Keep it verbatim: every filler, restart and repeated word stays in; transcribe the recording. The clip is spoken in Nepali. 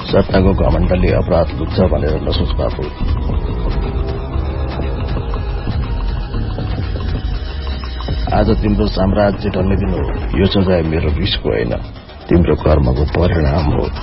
सत्ताको घमण्डले अपराध लुक्छ भनेर नसोच बाबु। आज तिम्रो साम्राज्य ढल्ने दिन हो। यो सजाय मेरो रिसको होइन, तिम्रो कर्मको परिणाम हो।